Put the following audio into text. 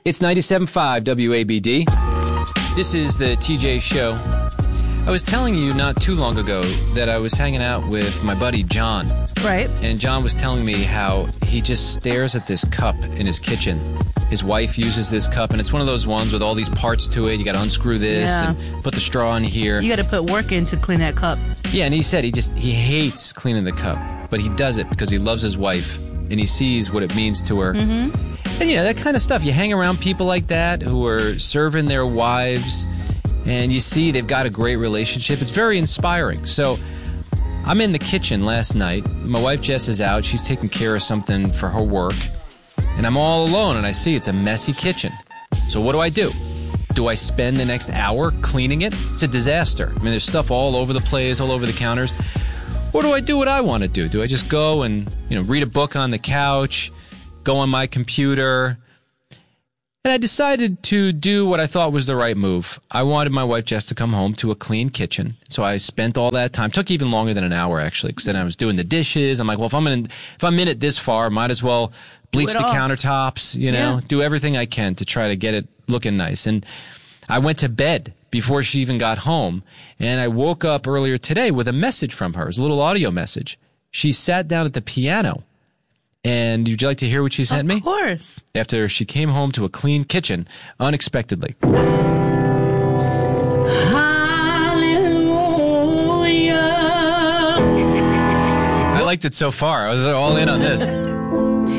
It's 97.5 WABD. This is the TJ Show. I was telling you not too long ago that I was hanging out with my buddy John. Right. And John was telling me how he just stares at this cup in his kitchen. His wife uses this cup, and it's one of those ones with all these parts to it. You got to unscrew this and put the straw in here. You got to put work in to clean that cup. Yeah, and he said he hates cleaning the cup, but he does it because he loves his wife, and he sees what it means to her. Mm-hmm. And, you know, that kind of stuff. You hang around people like that who are serving their wives, and you see they've got a great relationship. It's very inspiring. So I'm in the kitchen last night. My wife, Jess, is out. She's taking care of something for her work. And I'm all alone, and I see it's a messy kitchen. So what do? Do I spend the next hour cleaning it? It's a disaster. I mean, there's stuff all over the place, all over the counters. Or do I do what I want to do? Do I just go and, read a book on the couch, go on my computer? And I decided to do what I thought was the right move. I wanted my wife, Jess, to come home to a clean kitchen. So I spent all that time. It took even longer than an hour, actually, because then I was doing the dishes. I'm like, well, if I'm in it this far, I might as well bleach the countertops, do everything I can to try to get it looking nice. And I went to bed before she even got home. And I woke up earlier today with a message from her. It was a little audio message. She sat down at the piano. And would you like to hear what she sent me? Of course. After she came home to a clean kitchen unexpectedly. Hallelujah. I liked it so far. I was all in on this.